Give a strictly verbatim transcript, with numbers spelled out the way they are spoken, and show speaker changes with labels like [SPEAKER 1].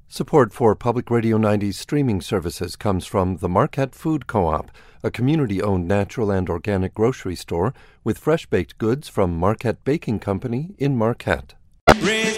[SPEAKER 1] Support for Public Radio ninety's streaming services comes from the Marquette Food Co-op, a community-owned natural and organic grocery store with fresh baked goods from Marquette Baking Company in Marquette.
[SPEAKER 2] Raise